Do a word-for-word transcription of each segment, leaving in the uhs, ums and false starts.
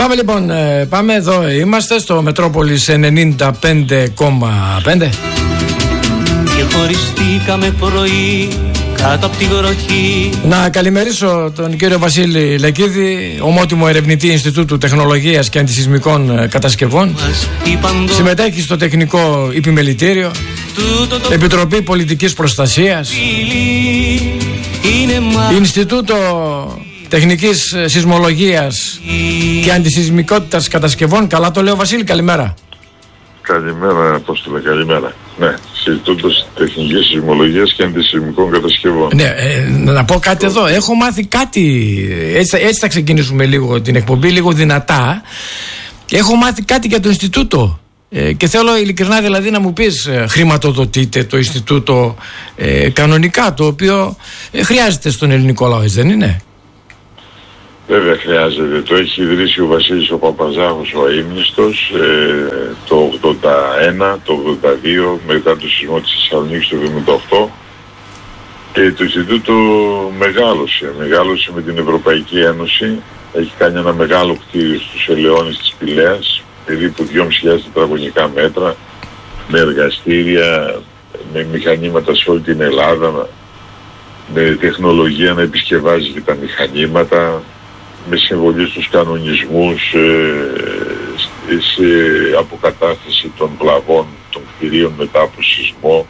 Πάμε λοιπόν, πάμε εδώ, είμαστε στο Μετρόπολης ενενήντα πέντε κόμμα πέντε. Και χωριστήκαμε πρωί κάτω από τη βροχή. Να καλημερίσω τον κύριο Βασίλη Λεκίδη, ομότιμο ερευνητή Ινστιτούτου Τεχνολογίας και Αντισυσμικών Κατασκευών. Συμμετέχει στο Τεχνικό Επιμελητήριο, Επιτροπή Πολιτικής Προστασίας, Ινστιτούτο Τεχνικής Σεισμολογίας και Αντισυσμικότητας Κατασκευών. Καλά το λέω, Βασίλη, καλημέρα. Καλημέρα, Απόστολε, καλημέρα. Ναι, Ινστιτούτο Τεχνικής Σεισμολογίας και Αντισυσμικών Κατασκευών. Ναι, ε, να πω κάτι εδώ. Έχω μάθει κάτι. Έτσι, έτσι θα ξεκινήσουμε λίγο την εκπομπή, λίγο δυνατά. Έχω μάθει κάτι για το Ινστιτούτο. Ε, και θέλω ειλικρινά δηλαδή να μου πεις, ε, χρηματοδοτείται το Ινστιτούτο ε, κανονικά, το οποίο ε, χρειάζεται στον ελληνικό λαό, δεν είναι? Βέβαια χρειάζεται. Το έχει ιδρύσει ο Βασίλης ο Παπαζάχος ο αείμνηστος ε, το ογδόντα ένα, το ογδόντα δύο, μετά το σεισμό της Θεσσαλονίκης το εβδομήντα οκτώ, και το Ινστιτούτο μεγάλωσε, μεγάλωσε με την Ευρωπαϊκή Ένωση. Έχει κάνει ένα μεγάλο κτίριο στους Ελαιώνες της Πηλαίας, περίπου δυόμισι χιλιάδες τετραγωνικά μέτρα, με εργαστήρια, με μηχανήματα σε όλη την Ελλάδα, με τεχνολογία να επισκευάζει και τα μηχανήματα, με συμβολή στους κανονισμούς, ε, σε αποκατάσταση των βλαβών των κτηρίων μετά από σεισμό.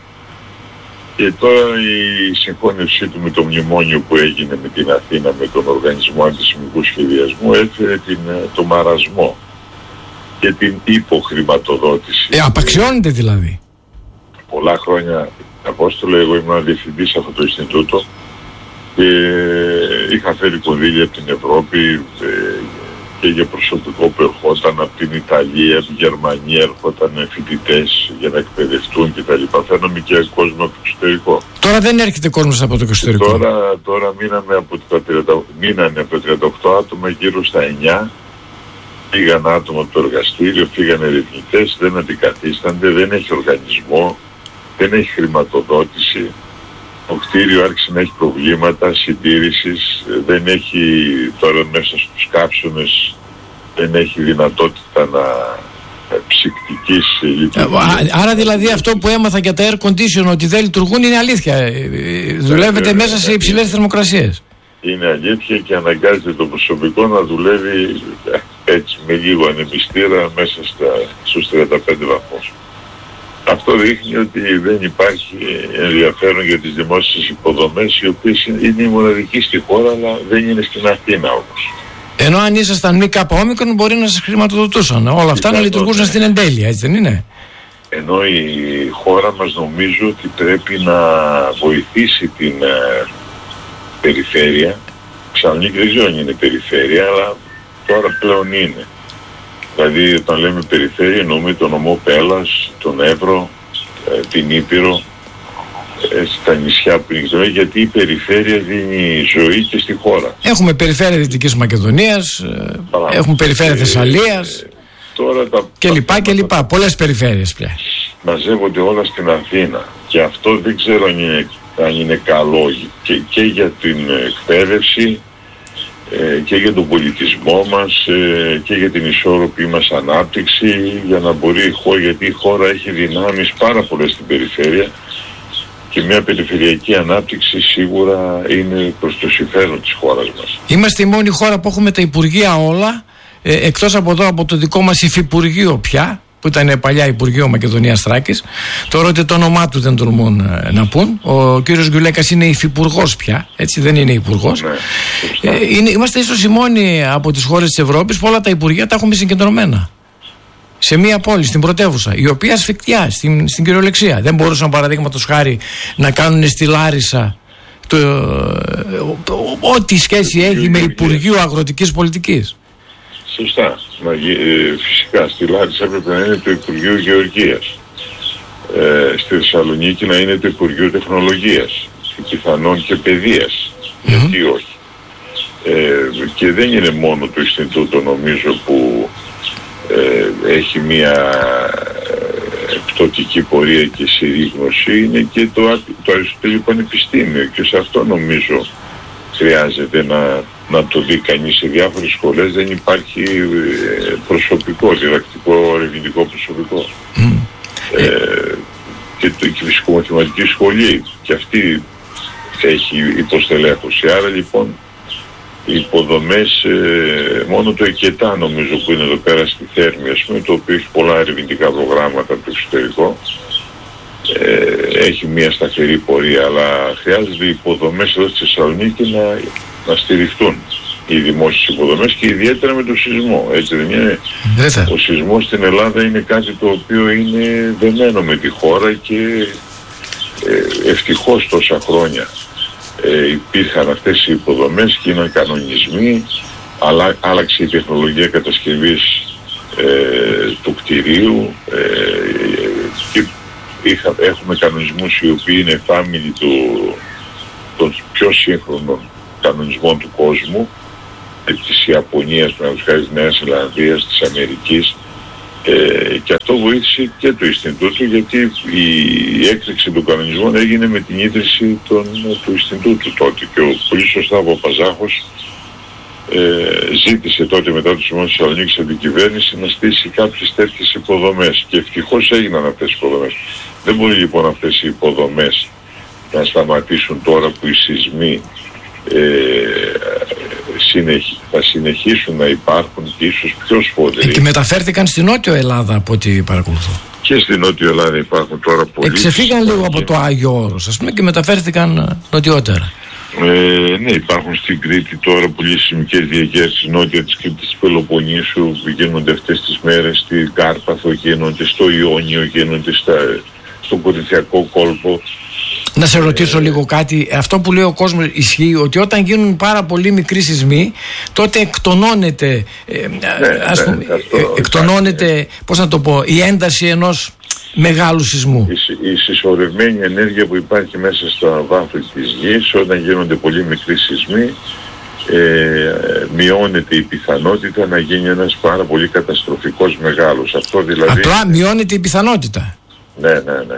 Και τώρα η συγχώνευσή του με το μνημόνιο που έγινε με την Αθήνα, με τον Οργανισμό Αντισυσμικού Σχεδιασμού, έφερε την, το μαρασμό και την υποχρηματοδότηση. Ε, απαξιώνεται δηλαδή. Πολλά χρόνια, Απόστολε, εγώ ήμουν διευθυντής σε αυτό το Ινστιτούτο και είχα φέρει κονδύλια από την Ευρώπη ε, και για προσωπικό που ερχόταν από την Ιταλία, από την Γερμανία, ερχόταν φοιτητές για να εκπαιδευτούν κτλ. Φαίνομαι και κόσμο από το εξωτερικό. Τώρα δεν έρχεται κόσμος από το εξωτερικό. Τώρα, τώρα μείναμε από τα τριάντα, μείνανε από τα τριάντα οκτώ άτομα γύρω στα εννιά. Φύγαν άτομα από το εργαστήριο, φύγαν ερευνητές, δεν αντικαθίστανται, δεν έχει οργανισμό, δεν έχει χρηματοδότηση. Το κτίριο άρχισε να έχει προβλήματα συντήρησης, δεν έχει τώρα μέσα στους κάψονες, δεν έχει δυνατότητα να ψυκτικής λειτουργίας. Άρα δηλαδή αυτό που έμαθα για τα air condition ότι δεν λειτουργούν είναι αλήθεια. Δουλεύετε ε, μέσα σε υψηλές θερμοκρασίες. Είναι αλήθεια και αναγκάζεται το προσωπικό να δουλεύει έτσι με λίγο ανεμιστήρα μέσα στα, στους τριάντα πέντε βαθμούς. Αυτό δείχνει ότι δεν υπάρχει ενδιαφέρον για τις δημόσιες υποδομές, οι οποίες είναι η μοναδική στη χώρα, αλλά δεν είναι στην Αθήνα όμως. Ενώ αν ήσασταν μη κάπα όμικρον μπορεί να σας χρηματοδοτούσαν. Όλα αυτά να λειτουργούσαν στην εντέλεια, έτσι δεν είναι? Ενώ η χώρα μας νομίζω ότι πρέπει να βοηθήσει την ε, περιφέρεια. Ξαλονίκη δεν ξέρω αν είναι περιφέρεια, αλλά τώρα πλέον είναι. Δηλαδή όταν λέμε περιφέρεια εννοούμε τον νομό Πέλλας, τον Εύρο, ε, την Ήπειρο, ε, στα νησιά που είναι, γιατί η περιφέρεια δίνει ζωή και στη χώρα. Έχουμε περιφέρεια Δυτικής Μακεδονίας, ε, έχουμε περιφέρεια Θεσσαλίας ε, τώρα τα, και λοιπά και λοιπά, πολλές περιφέρειες πια. Μαζεύονται όλα στην Αθήνα και αυτό δεν ξέρω αν είναι, αν είναι καλό και, και για την εκπαίδευση και για τον πολιτισμό μας και για την ισόρροπη μας ανάπτυξη, για να μπορεί η χώρα, γιατί η χώρα έχει δυνάμεις πάρα πολλές στην περιφέρεια και μια περιφερειακή ανάπτυξη σίγουρα είναι προς το συμφέρον της χώρας μας. Είμαστε η μόνη χώρα που έχουμε τα υπουργεία όλα, ε, εκτός από εδώ από το δικό μας υφυπουργείο πια, που ήταν παλιά Υπουργείο Μακεδονίας Θράκης. Τώρα ότι το όνομά του δεν τολμούν ε, να πούν. Ο κύριος Γκιουλέκας είναι υφυπουργός πια, έτσι, δεν είναι υπουργός. Ναι, ε, είναι, είμαστε ίσως οι μόνοι από τις χώρες της Ευρώπης που όλα τα υπουργεία τα έχουμε συγκεντρωμένα σε μία πόλη, στην πρωτεύουσα, η οποία ασφικτιά, στην, στην κυριολεξία. Δεν μπορούσαν παραδείγματος χάρη να κάνουν στη Λάρισα το, ό,τι σχέση έχει με Υπουργείο Αγροτικής Πολιτικής. Σωστά. Ε, φυσικά στη Λάρισα έπρεπε να είναι το Υπουργείο Γεωργίας. Ε, στη Θεσσαλονίκη να είναι το Υπουργείο Τεχνολογίας και πιθανόν και Παιδείας. Mm-hmm. Γιατί όχι. Ε, και δεν είναι μόνο το Ινστιτούτο νομίζω που ε, έχει μια πτωτική πορεία και συρρήγνωση, είναι και το, το Αριστοτέλειο Πανεπιστήμιο και σε αυτό νομίζω χρειάζεται να να το δει κανείς. Σε διάφορες σχολές δεν υπάρχει προσωπικό, διδακτικό, ερευνητικό προσωπικό. Mm. Ε, και, το, και η φυσικομαθηματική σχολή και αυτή έχει υποστελέχωση. Άρα λοιπόν οι υποδομές, ε, μόνο το ΕΚΕΤΑ νομίζω που είναι εδώ πέρα στη Θέρμη, ας πούμε, το οποίο έχει πολλά ερευνητικά προγράμματα από το εξωτερικό, ε, έχει μια σταθερή πορεία, αλλά χρειάζονται οι υποδομές εδώ στη Θεσσαλονίκη να, να στηριχτούν, οι δημόσιες υποδομές, και ιδιαίτερα με το σεισμό. Έτσι δεν είναι? Ο σεισμός στην Ελλάδα είναι κάτι το οποίο είναι δεμένο με τη χώρα και ε, ευτυχώς τόσα χρόνια ε, υπήρχαν αυτές οι υποδομές και είναι κανονισμοί, αλλά άλλαξε η τεχνολογία κατασκευής ε, του κτηρίου ε, και είχα, έχουμε κανονισμούς οι οποίοι είναι εφάμιλοι του, των πιο σύγχρονων κανονισμών του κόσμου, της Ιαπωνίας, της Νέας Ζηλανδίας, της Αμερικής, ε, και αυτό βοήθησε και το Ινστιτούτο, γιατί η έκρηξη των κανονισμών έγινε με την ίδρυση των, του Ινστιτούτου τότε, και ο πολύ σωστά ο Παπαζάχος ε, ζήτησε τότε μετά το σεισμό της Θεσσαλονίκης από την κυβέρνηση να στήσει κάποιες τέτοιες υποδομές, και ευτυχώς έγιναν αυτές οι υποδομές. Δεν μπορεί λοιπόν αυτές οι υποδομές να σταματήσουν τώρα που οι σεισμοί Ε, συνεχί, θα συνεχίσουν να υπάρχουν και ίσως πιο σφοδροί. Και μεταφέρθηκαν στην Νότιο Ελλάδα από ό,τι παρακολουθώ. Και στην Νότιο Ελλάδα υπάρχουν τώρα πολλοί. Εξεφύγαν λίγο από το Άγιο Όρος, ας πούμε, και μεταφέρθηκαν νοτιότερα. Ε, ναι, υπάρχουν στην Κρήτη τώρα πολύ σημαντικές διακαίσεις νότια της Κρήτης, της Πελοποννήσου, που γίνονται αυτές τις μέρες, στην Κάρπαθο γίνονται, στο Ιόνιο γίνονται, στα, στον Κορινθιακό κόλπο. Να σε ρωτήσω ε, λίγο κάτι. Αυτό που λέει ο κόσμος ισχύει, ότι όταν γίνουν πάρα πολύ μικροί σεισμοί, τότε εκτονώνεται, ε, ναι, ας πούμε, ναι, αυτό, ε, εκτονώνεται, πώς να το πω, η ένταση ενός μεγάλου σεισμού. Η, η συσσωρευμένη ενέργεια που υπάρχει μέσα στα βάθη της γης, όταν γίνονται πολύ μικροί σεισμοί, ε, μειώνεται η πιθανότητα να γίνει ένας πάρα πολύ καταστροφικός μεγάλος. Αυτό δηλαδή... Απλά μειώνεται η πιθανότητα. Ναι, ναι, ναι.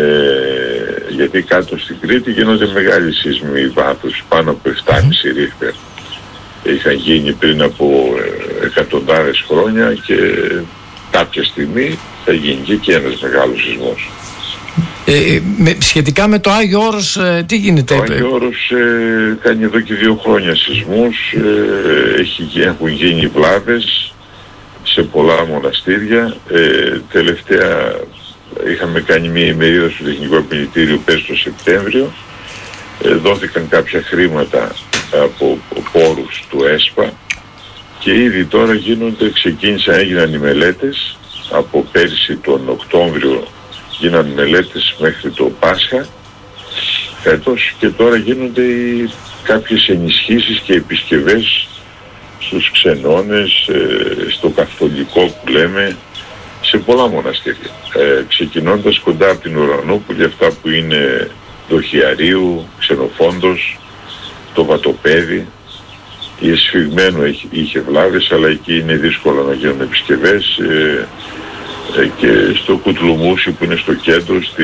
Ε, γιατί κάτω στην Κρήτη γίνονται μεγάλοι σεισμοί βάθους, πάνω από επτά κόμμα πέντε ρίχτερ. Είχαν γίνει πριν από ε, εκατοντάδες χρόνια, και κάποια στιγμή θα γίνει και ένας μεγάλος σεισμός. Ε, με, σχετικά με το Άγιο Όρος, ε, τι γίνεται? Το Άγιο Όρος ε, κάνει εδώ και δύο χρόνια σεισμούς, ε, έχει, έχουν γίνει βλάβες σε πολλά μοναστήρια. Ε, τελευταία είχαμε κάνει μια ημερίδα στο Τεχνικό Επιμελητήριο πέρσι το Σεπτέμβριο. Ε, δόθηκαν κάποια χρήματα από πόρους του ΕΣΠΑ, και ήδη τώρα γίνονται, ξεκίνησαν, έγιναν οι μελέτες από πέρσι τον Οκτώβριο, γίναν μελέτες μέχρι το Πάσχα φέτος, και τώρα γίνονται οι, κάποιες ενισχύσεις και επισκευές στους ξενώνες, ε, στο καθολικό που λέμε, σε πολλά μοναστήρια. Ε, ξεκινώντας κοντά από την Ουρανούπολη, αυτά που είναι Δοχιαρίου, Ξενοφόντος, το Βατοπέδι, η Εσφυγμένο είχε, είχε βλάβες, αλλά εκεί είναι δύσκολο να γίνουν επισκευές, ε, ε, και στο Κουτλουμούσι που είναι στο κέντρο, στη,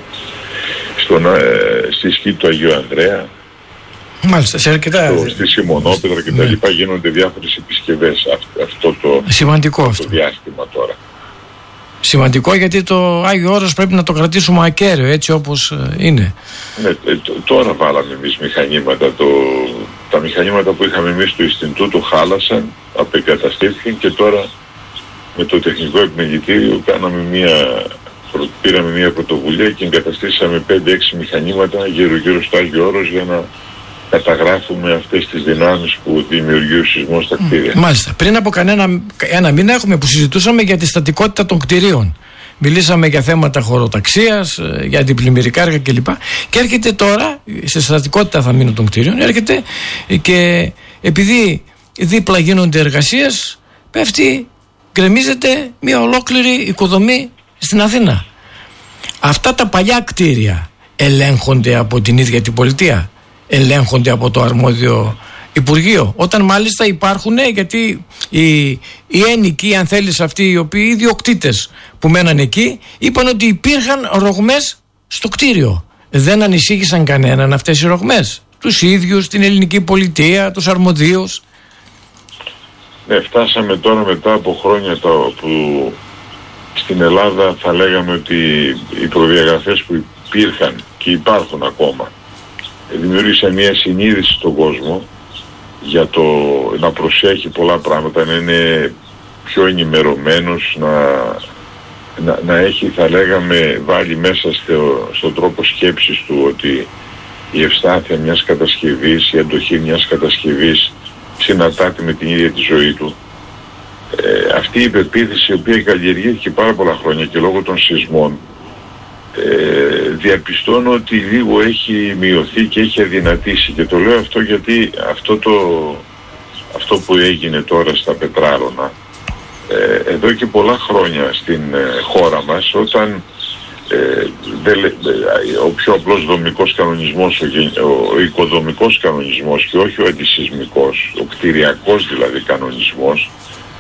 στον, ε, στη σκή του Αγίου Ανδρέα, μάλιστα, σε αρκετά... στο, στη Σιμονόπεδρα και ναι. τα λοιπά, γίνονται διάφορες επισκευές αυτό, αυτό το, σημαντικό το, αυτό. το διάστημα τώρα. Σημαντικό, γιατί το Άγιο Όρος πρέπει να το κρατήσουμε ακέραιο, έτσι όπως είναι. Ναι, τώρα βάλαμε εμείς μηχανήματα. Το, τα μηχανήματα που είχαμε εμείς στο Ινστιτούτο χάλασαν, απεγκαταστήθηκαν, και τώρα με το Τεχνικό Επιμελητήριο κάναμε μια, πήραμε μια πρωτοβουλία και εγκαταστήσαμε πέντε έξι μηχανήματα γύρω γύρω στο Άγιο Όρος, για να καταγράφουμε αυτές τις δυνάμεις που δημιουργεί ο σεισμός στα κτίρια. Μάλιστα. Πριν από κανένα ένα μήνα έχουμε που συζητούσαμε για τη στατικότητα των κτιρίων. Μιλήσαμε για θέματα χωροταξίας, για αντιπλημμυρικά έργα κλπ. Και έρχεται τώρα, σε στατικότητα θα μείνω των κτίριων, έρχεται και επειδή δίπλα γίνονται εργασίες, πέφτει, γκρεμίζεται μια ολόκληρη οικοδομή στην Αθήνα. Αυτά τα παλιά κτίρια ελέγχονται από την ίδια την πολιτεία? Ελέγχονται από το αρμόδιο Υπουργείο? Όταν μάλιστα υπάρχουν, γιατί οι, οι ένοικοι, αν θέλεις, αυτοί οι οποίοι οι ιδιοκτήτες που μέναν εκεί, είπαν ότι υπήρχαν ρογμές στο κτίριο. Δεν ανησύχησαν κανέναν αυτές οι ρογμές? τους ίδιους, την ελληνική πολιτεία, τους αρμοδίους. Ναι, φτάσαμε τώρα μετά από χρόνια το, που στην Ελλάδα θα λέγαμε ότι οι προδιαγραφές που υπήρχαν και υπάρχουν ακόμα δημιούργησαν μια συνείδηση στον κόσμο για το να προσέχει πολλά πράγματα, να είναι πιο ενημερωμένος, να, να, να έχει, θα λέγαμε, βάλει μέσα στο, στον τρόπο σκέψης του ότι η ευστάθεια μιας κατασκευής, η αντοχή μιας κατασκευής συναντάται με την ίδια τη ζωή του. Ε, αυτή η πεποίθηση, η οποία καλλιεργήθηκε πάρα πολλά χρόνια και λόγω των σεισμών, ε, διαπιστώνω ότι λίγο έχει μειωθεί και έχει αδυνατήσει, και το λέω αυτό γιατί αυτό, το, αυτό που έγινε τώρα στα Πετράρωνα, ε, εδώ και πολλά χρόνια στην ε, χώρα μας, όταν ε, δε, ο πιο απλός δομικός κανονισμός, ο, ο, ο οικοδομικός κανονισμός και όχι ο αντισυσμικός, ο κτηριακός δηλαδή κανονισμός,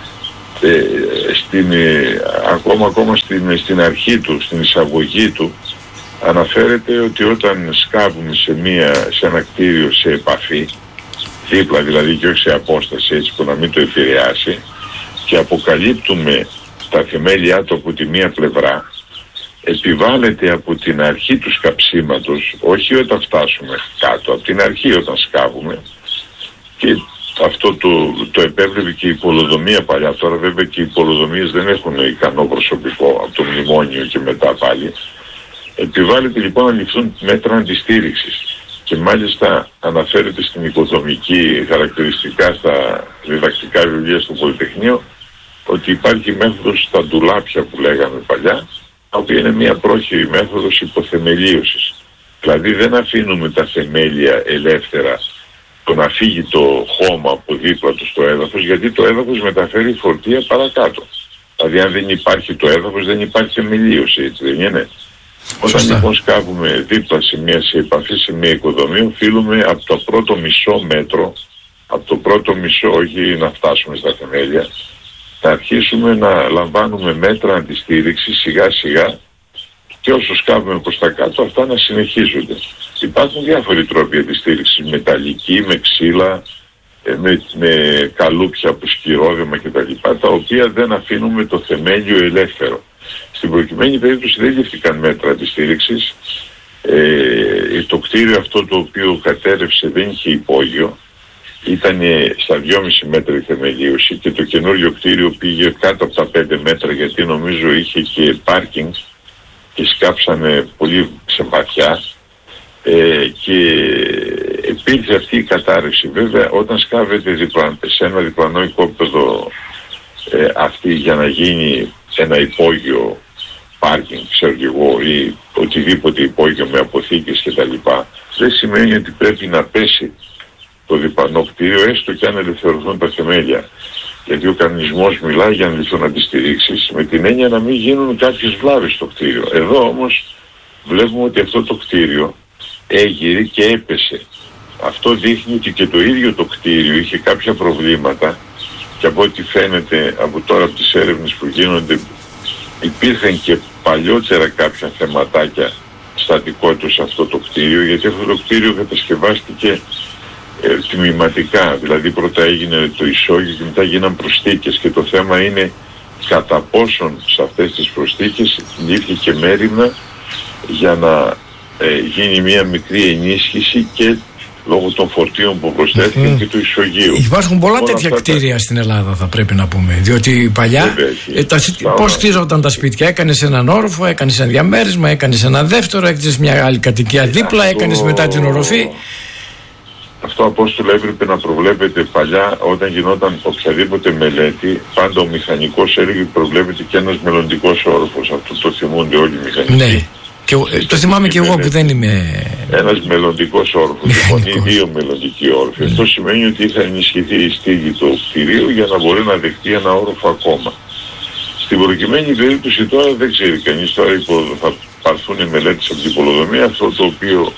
Ε, στην, ε, ακόμα, ακόμα στην, στην αρχή του, στην εισαγωγή του, αναφέρεται ότι όταν σκάβουμε σε, μία, σε ένα κτίριο σε επαφή, δίπλα δηλαδή και όχι σε απόσταση, έτσι που να μην το επηρεάσει, και αποκαλύπτουμε τα θεμέλια του από τη μία πλευρά, επιβάλλεται από την αρχή του σκαψίματος, όχι όταν φτάσουμε κάτω, από την αρχή όταν σκάβουμε, και αυτό το, το επέβλεπε και η πολεοδομία παλιά. Τώρα βέβαια και οι πολεοδομίες δεν έχουν ικανό προσωπικό από το μνημόνιο και μετά πάλι. Επιβάλλεται λοιπόν να ληφθούν μέτρα αντιστήριξης, και μάλιστα αναφέρεται στην οικοδομική χαρακτηριστικά στα διδακτικά βιβλία στο Πολυτεχνείο ότι υπάρχει μέθοδος στα ντουλάπια που λέγαμε παλιά, τα οποία είναι μια πρόχειρη μέθοδος υποθεμελίωσης. Δηλαδή δεν αφήνουμε τα θεμέλια ελεύθερα το να φύγει το χώμα από δίπλα του στο έδαφος, γιατί το έδαφος μεταφέρει φορτία παρακάτω. Δηλαδή αν δεν υπάρχει το έδαφος δεν υπάρχει θεμελίωση, έτσι δεν είναι? Όταν λοιπόν σκάβουμε δίπλα σε μια σε επαφή σε μια οικοδομή, οφείλουμε από το πρώτο μισό μέτρο, από το πρώτο μισό, όχι να φτάσουμε στα θεμέλια, να αρχίσουμε να λαμβάνουμε μέτρα αντιστήριξης σιγά σιγά, και όσο σκάβουμε προς τα κάτω αυτά να συνεχίζονται. Υπάρχουν διάφοροι τρόποι αντιστήριξης, μεταλλική, με ξύλα, με, με καλούπια από σκυρόδεμα κτλ, τα οποία δεν αφήνουμε το θεμέλιο ελεύθερο. Στην προκειμένη περίπτωση δεν λήφθηκαν μέτρα αντιστήριξης. Ε, το κτίριο αυτό το οποίο κατέρευσε δεν είχε υπόγειο, ήταν στα δυόμισι μέτρα η θεμελίωση, και το καινούριο κτίριο πήγε κάτω από τα πέντε μέτρα, γιατί νομίζω είχε και πάρκινγκ και σκάψανε πολύ σε βαθιά, ε, και υπήρχε αυτή η κατάρρευση. Βέβαια όταν σκάβεται διπλα, σε ένα διπλανό οικόπεδο ε, αυτή για να γίνει ένα υπόγειο πάρκινγκ, ξέρω και εγώ, ή οτιδήποτε υπόγειο με αποθήκες κτλ, δεν σημαίνει ότι πρέπει να πέσει το διπλανό κτίριο, έστω και αν ελευθερωθούν τα θεμέλια. Γιατί ο κανονισμός μιλάει για να ληφθούν αντιστηρίξεις, με την έννοια να μην γίνουν κάποιες βλάβες στο κτίριο. Εδώ όμως βλέπουμε ότι αυτό το κτίριο έγειρε και έπεσε. Αυτό δείχνει ότι και το ίδιο το κτίριο είχε κάποια προβλήματα, και από ό,τι φαίνεται από τώρα από τις έρευνες που γίνονται, υπήρχαν και παλιότερα κάποια θεματάκια στατικότητα σε αυτό το κτίριο, γιατί αυτό το κτίριο κατασκευάστηκε ε, τμηματικά. Δηλαδή πρώτα έγινε το ισόγειο και μετά γίναν προσθήκες, και το θέμα είναι κατά πόσον σε αυτές τις προσθήκες λήφθηκε μέριμνα για να ε, γίνει μια μικρή ενίσχυση και λόγω των φορτίων που προσθέθηκαν mm. και του ισογείου. Υπάρχουν πολλά τέτοια αυτά κτίρια τα... στην Ελλάδα, θα πρέπει να πούμε. Διότι παλιά, ε, τα, πώς χτίζονταν τα σπίτια, έκανες έναν όροφο, έκανες ένα διαμέρισμα, έκανες ένα δεύτερο, έκανες μια άλλη κατοικία δίπλα, αυτό... έκανες μετά την οροφή. Αυτό, Απόστολε, έπρεπε να προβλέπεται παλιά όταν γινόταν οποιαδήποτε μελέτη. Πάντα ο μηχανικός έλεγε ότι προβλέπεται και ένας μελλοντικός όροφος. Αυτό το θυμούνται όλοι οι μηχανικοί. Ναι. Και, ε, το θυμάμαι και εγώ που δεν είμαι... Ένας μελλοντικός όροφος, λοιπόν, ή δύο μελλοντικοί όροφοι. Αυτό σημαίνει ότι θα ενισχυθεί η στήγη του κτηρίου για να μπορεί να δεχτεί ένα όροφο ακόμα. Στην προκειμένη περίπτωση τώρα δεν ξέρει κανείς, τώρα θα πάρθουν οι μελέτες από την πολεοδομία. Αυτό το οποίο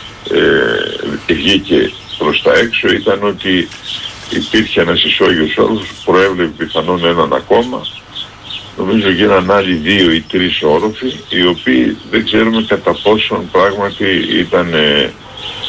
ε, βγήκε προς τα έξω ήταν ότι υπήρχε ένας ισόγειος όροφος που προέβλεπε πιθανόν έναν ακόμα. Νομίζω γίναν άλλοι δύο ή τρεις όροφοι, οι οποίοι δεν ξέρουμε κατά πόσον πράγματι ήταν ε,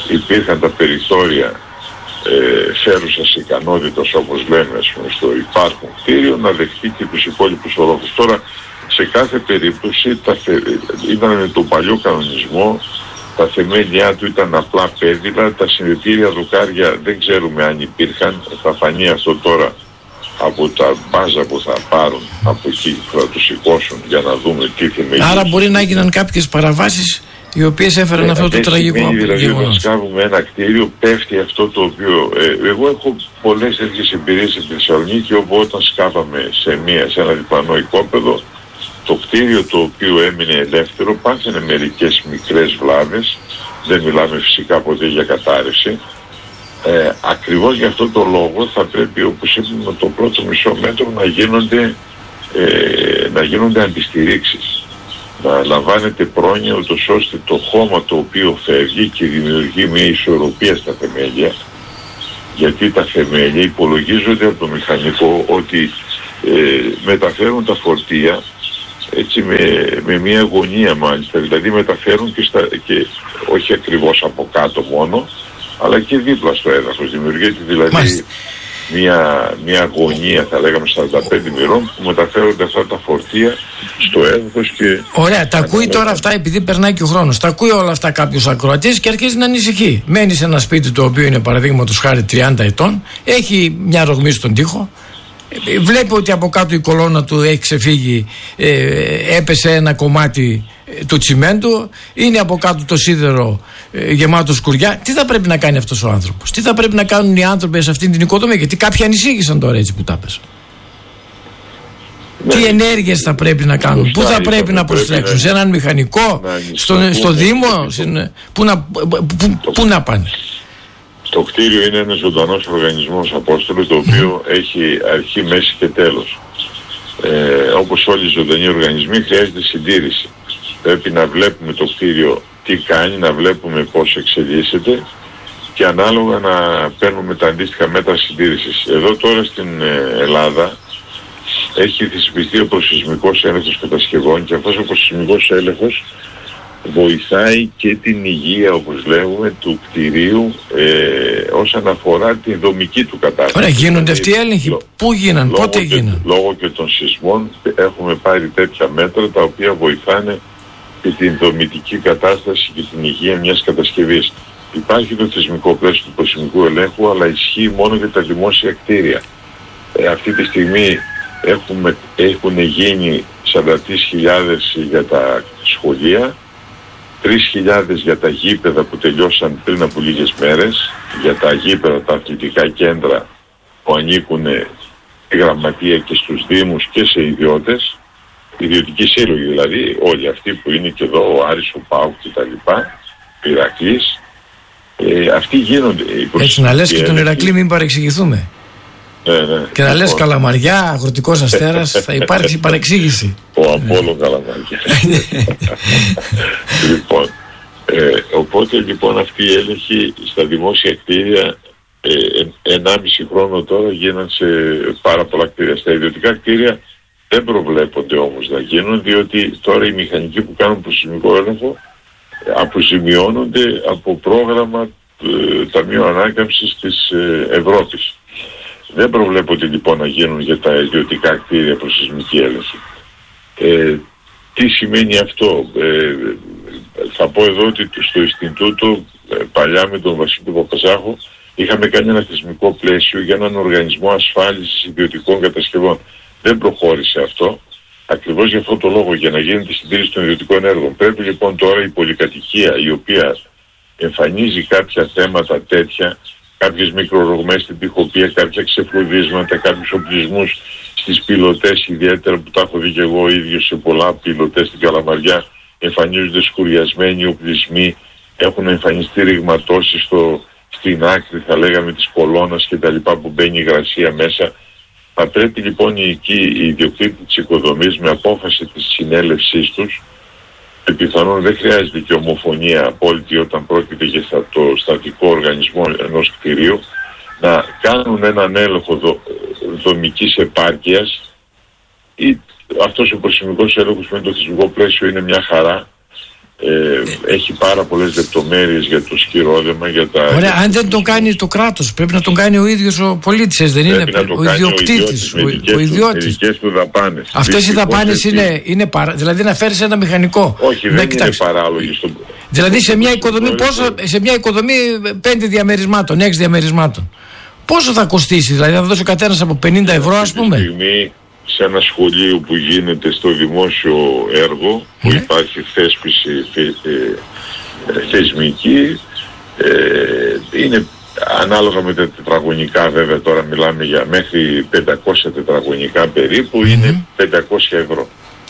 υπήρχαν τα περιθώρια ε, φέρουσας ικανότητας, όπως λέμε, ας πούμε, στο υπάρχον κτίριο, να δεχτεί και τους υπόλοιπους ορόφους. Τώρα, σε κάθε περίπτωση τα θε... ήταν με τον παλιό κανονισμό, τα θεμέλια του ήταν απλά πέδιλα, τα συνδετήρια δοκάρια δεν ξέρουμε αν υπήρχαν, θα φανεί αυτό τώρα από τα μπάζα που θα πάρουν από εκεί, που θα τους σηκώσουν για να δούμε τι θεμέλια. Άρα μπορεί να έγιναν κάποιες παραβάσεις οι οποίες έφεραν ε, αυτό το τραγικό αποτέλεσμα. Δηλαδή όταν σκάβουμε ένα κτίριο πέφτει αυτό το οποίο... Ε, εγώ έχω πολλές τέτοιες εμπειρίες στη Θεσσαλονίκη, όπου όταν σκάβαμε σε, μία, σε ένα διπλανό οικόπεδο, το κτίριο το οποίο έμεινε ελεύθερο πάθαινε μερικές μικρές βλάβες, δεν μιλάμε φυσικά ποτέ για κατάρρευση. Ε, ακριβώς για αυτό το λόγο θα πρέπει, όπως είπαμε, το πρώτο μισό μέτρο να γίνονται, ε, να γίνονται αντιστηρίξεις. Να λαμβάνεται πρόνοια ούτως ώστε το χώμα το οποίο φεύγει και δημιουργεί μια ισορροπία στα θεμέλια, γιατί τα θεμέλια υπολογίζονται από το μηχανικό ότι ε, μεταφέρουν τα φορτία έτσι με, με μια γωνία μάλιστα, δηλαδή μεταφέρουν και, στα, και όχι ακριβώς από κάτω μόνο, αλλά και δίπλα στο έδαφος. Δημιουργείται δηλαδή μια, μια γωνία, θα λέγαμε σαράντα πέντε μοιρών, που μεταφέρονται αυτά τα φορτία στο έδαφος και... Ωραία, τα ακούει τώρα αυτά επειδή περνάει και ο χρόνος. Τα ακούει όλα αυτά κάποιος ακροατής και αρχίζει να ανησυχεί. Μένει σε ένα σπίτι το οποίο είναι παραδείγματος χάρη τριάντα ετών, έχει μια ρογμή στον τοίχο, βλέπει ότι από κάτω η κολόνα του έχει ξεφύγει, ε, έπεσε ένα κομμάτι ε, του τσιμέντου, είναι από κάτω το σίδερο ε, γεμάτο σκουριά. Τι θα πρέπει να κάνει αυτός ο άνθρωπος, τι θα πρέπει να κάνουν οι άνθρωποι σε αυτήν την οικοδομή, γιατί κάποιοι ανησύγησαν τώρα έτσι που τα πες. Ναι. Τι ενέργειες θα πρέπει να κάνουν, πού θα πρέπει να προσθέσουν, σε έναν μηχανικό, στο, στο Δήμο, πού να, που, που να πάνε. Το κτίριο είναι ένας ζωντανός οργανισμός, Απόστολε, το οποίο έχει αρχή, μέση και τέλος. Ε, όπως όλοι οι ζωντανοί οργανισμοί χρειάζεται συντήρηση. Πρέπει να βλέπουμε το κτίριο τι κάνει, να βλέπουμε πώς εξελίσσεται και ανάλογα να παίρνουμε τα αντίστοιχα μέτρα συντήρησης. Εδώ τώρα στην Ελλάδα έχει θεσπιστεί ο προσεισμικός έλεγχος κατασκευών και αυτός ο προσεισμικός έλεγχος βοηθάει και την υγεία, όπως λέγουμε, του κτηρίου ε, όσον αφορά τη δομική του κατάσταση. Ωραία, γίνονται αυτοί οι έλεγχοι. Λο... Πού γίναν, πότε και, γίναν. Λόγω και των σεισμών έχουμε πάρει τέτοια μέτρα τα οποία βοηθάνε και την δομητική κατάσταση και την υγεία μιας κατασκευής. Υπάρχει το θεσμικό πλαίσιο του προσεισμικού ελέγχου, αλλά ισχύει μόνο για τα δημόσια κτίρια. Ε, αυτή τη στιγμή έχουμε, έχουν γίνει σαράντα τρεις χιλιάδες για τα σχολεία, τρεις χιλιάδες για τα γήπεδα που τελειώσαν πριν από λίγες μέρες, για τα γήπεδα, τα αθλητικά κέντρα που ανήκουν στη γραμματεία και στους δήμους και σε ιδιώτες, ιδιωτικοί σύλλογοι δηλαδή, όλοι αυτοί που είναι και εδώ, ο Άρης, ο ΠΑΟΚ και τα λοιπά, ο Ηρακλής, ε, αυτοί γίνονται. Έτσι να λες και τον Ηρακλή μην παρεξηγηθούμε. Ναι, ναι. Και να λες Καλαμαριά, Αγροτικός Αστέρας, θα υπάρξει παρεξήγηση. Ο Απόλλων Καλαμαριά. Λοιπόν, ε, οπότε λοιπόν αυτή η έλεγχη στα δημόσια κτίρια ε, ενάμιση χρόνο τώρα γίναν σε πάρα πολλά κτίρια. Στα ιδιωτικά κτίρια δεν προβλέπονται όμως να γίνουν, διότι τώρα οι μηχανικοί που κάνουν προσεισμικό έλεγχο αποζημιώνονται από πρόγραμμα ε, Ταμείου Ανάκαμψης της ε, Ευρώπης. Δεν προβλέπονται λοιπόν να γίνουν για τα ιδιωτικά κτίρια προσεισμική έλεγχη. Ε, τι σημαίνει αυτό? Ε, θα πω εδώ ότι στο Ινστιτούτο ε, παλιά με τον Βασίλη Παπαζάχο είχαμε κάνει ένα θεσμικό πλαίσιο για έναν οργανισμό ασφάλισης ιδιωτικών κατασκευών. Δεν προχώρησε αυτό, ακριβώς για αυτό το λόγο, για να γίνει τη συντήρηση των ιδιωτικών έργων. Πρέπει λοιπόν τώρα η πολυκατοικία, η οποία εμφανίζει κάποια θέματα τέτοια, κάποιες μικρορογμές στην τοιχοπία, κάποια ξεφλουδίσματα, κάποιους οπλισμούς στις πιλωτές, ιδιαίτερα που τα έχω δει και εγώ ίδιος σε πολλά πιλωτές στην Καλαμαριά, εμφανίζονται σκουριασμένοι οπλισμοί, έχουν εμφανιστεί ρηγματώσεις στο, στην άκρη, θα λέγαμε, της κολόνας και τα λοιπά, που μπαίνει η υγρασία μέσα. Θα πρέπει λοιπόν οι, οι ιδιοκτήτες της οικοδομής, με απόφαση της συνέλευσής τους, πιθανόν δεν χρειάζεται και ομοφωνία απόλυτη όταν πρόκειται για το στατικό οργανισμό ενός κτηρίου, να κάνουν έναν έλεγχο δο, δομικής επάρκειας, ή αυτός ο προσημικός έλεγχος με το θεσμικό πλαίσιο είναι μια χαρά, Ε, έχει πάρα πολλές λεπτομέρειες για το σκυρόδεμα, για τα... Ωραία, αν δεν τον κάνει το κράτος, πρέπει να τον κάνει ο ίδιος ο πολίτης, δεν είναι ο ιδιοκτήτης, ο ιδιώτης. Αυτές οι δαπάνες είναι, είναι παρά, δηλαδή να φέρεις ένα μηχανικό. Όχι, δεν είναι παράλογη. Στο... Δηλαδή σε μια οικοδομή, πόσο, σε μια οικοδομή πέντε διαμερισμάτων, έξι διαμερισμάτων, πόσο θα κοστίσει, δηλαδή θα δώσει ο κατένας από πενήντα ευρώ, ας πούμε. Στιγμή, σε ένα σχολείο που γίνεται στο δημόσιο έργο, που mm. υπάρχει θέσπιση θε, ε, θεσμική, ε, είναι ανάλογα με τα τετραγωνικά, βέβαια τώρα μιλάμε για μέχρι πεντακόσια τετραγωνικά περίπου, mm-hmm. είναι πεντακόσια ευρώ.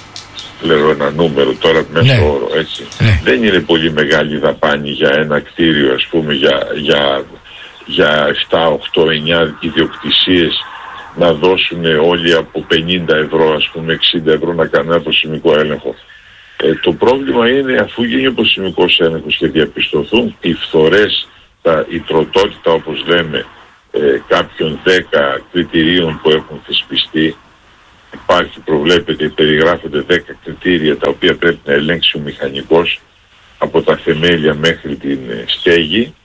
Λέω ένα νούμερο τώρα μέσω ναι. όρο, έτσι. Ναι. Δεν είναι πολύ μεγάλη δαπάνη για ένα κτίριο, ας πούμε, για, για, για επτά, οκτώ, εννιά ιδιοκτησίες, να δώσουν όλοι από πενήντα ευρώ, ας πούμε εξήντα ευρώ να κάνουν ένα προσημικό έλεγχο. Ε, το πρόβλημα είναι, αφού γίνει ο προσημικός έλεγχος και διαπιστωθούν οι φθορές, τα, η τροτότητα, όπως λέμε, ε, κάποιων δέκα κριτηρίων που έχουν θεσπιστεί, υπάρχει, προβλέπεται, περιγράφονται δέκα κριτήρια τα οποία πρέπει να ελέγξει ο μηχανικός από τα θεμέλια μέχρι την στέγη.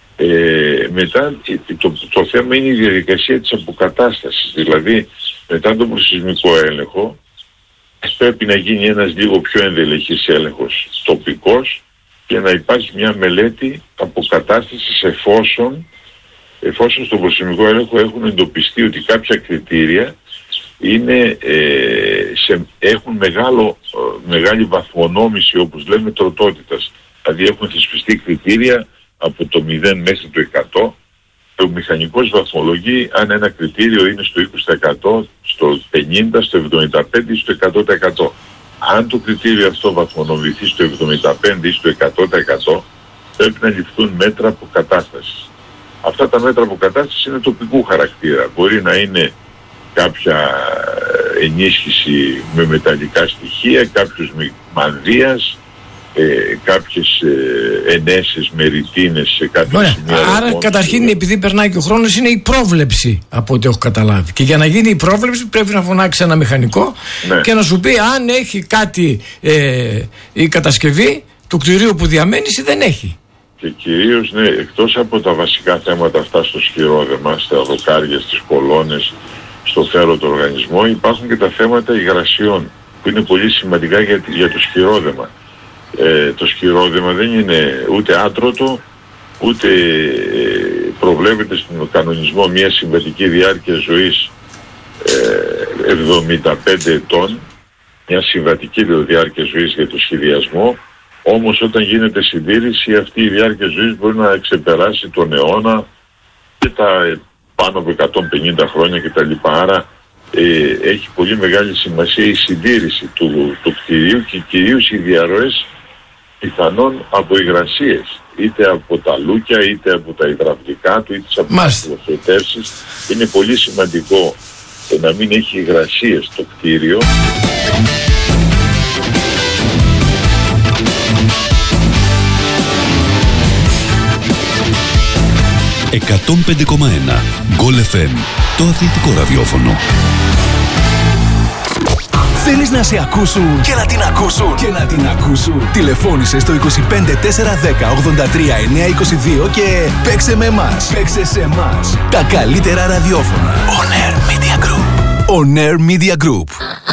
Ε, μετά το, το θέμα είναι η διαδικασία της αποκατάστασης, δηλαδή μετά τον προσεισμικό έλεγχο πρέπει να γίνει ένας λίγο πιο ενδελεχής έλεγχος τοπικός και να υπάρχει μια μελέτη αποκατάστασης εφόσον, εφόσον στον προσεισμικό έλεγχο έχουν εντοπιστεί ότι κάποια κριτήρια είναι, ε, σε, έχουν μεγάλο, μεγάλη βαθμονόμηση, όπως λέμε, τροτότητας, δηλαδή έχουν θεσπιστεί κριτήρια από το μηδέν μέχρι το εκατό. Ο μηχανικός βαθμολογεί αν ένα κριτήριο είναι στο είκοσι τοις εκατό, στο πενήντα τοις εκατό, στο εβδομήντα πέντε τοις εκατό ή στο εκατό τοις εκατό. Αν το κριτήριο αυτό βαθμονομηθεί στο εβδομήντα πέντε τοις εκατό ή στο εκατό τοις εκατό, πρέπει να ληφθούν μέτρα αποκατάστασης. Αυτά τα μέτρα αποκατάστασης είναι τοπικού χαρακτήρα. Μπορεί να είναι κάποια ενίσχυση με μεταλλικά στοιχεία, κάποιος μανδύας, Ε, κάποιες ε, ενέσεις με ρητίνες σε κάποια Ωραία. σημεία. Άρα ρεπόνες, καταρχήν, επειδή περνάει και ο χρόνος, είναι η πρόβλεψη από ό,τι έχω καταλάβει. Και για να γίνει η πρόβλεψη πρέπει να φωνάξει ένα μηχανικό, ναι, και να σου πει αν έχει κάτι ε, η κατασκευή του κτηρίου που διαμένεις ή δεν έχει. Και κυρίως, ναι, εκτός από τα βασικά θέματα αυτά στο σκυρόδεμα, στα δοκάρια, στις κολόνες, στο φέροτο οργανισμό, υπάρχουν και τα θέματα υγρασιών που είναι πολύ σημαντικά για, για το σκυρόδεμα. Ε, το σκυρόδεμα δεν είναι ούτε άτρωτο, ούτε ε, προβλέπεται στον κανονισμό μια συμβατική διάρκεια ζωής ε, εβδομήντα πέντε ετών, μια συμβατική διάρκεια ζωής για το σχεδιασμό. Όμως όταν γίνεται συντήρηση, αυτή η διάρκεια ζωής μπορεί να ξεπεράσει τον αιώνα και τα πάνω από εκατόν πενήντα χρόνια κτλ. Άρα ε, έχει πολύ μεγάλη σημασία η συντήρηση του, του κτηρίου και κυρίως οι διαρροές πιθανόν από υγρασίες, είτε από τα λούκια, είτε από τα υδραυλικά του, είτε από τις αποφετεύσεις. Είναι πολύ σημαντικό να μην έχει υγρασίες το κτίριο. εκατόν πέντε κόμμα ένα Γκολ εφ εμ, το αθλητικό ραδιόφωνο. Θέλεις να σε ακούσουν και να την ακούσουν και να την ακούσουν. Τηλεφώνησε στο είκοσι πέντε τέσσερα δέκα ογδόντα τρία εννιακόσια είκοσι δύο και παίξε με εμάς. Παίξε σε εμάς. Τα καλύτερα ραδιόφωνα. On Air Media Group. On Air Media Group.